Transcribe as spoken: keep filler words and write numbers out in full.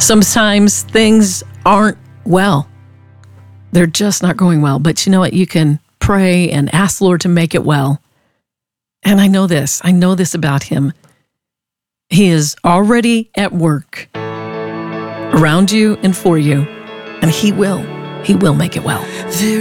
Sometimes things aren't well. They're just not going well. But you know what? You can pray and ask the Lord to make it well. And I know this. I know this about him. He is already at work around you and for you. And he will. He will make it well. There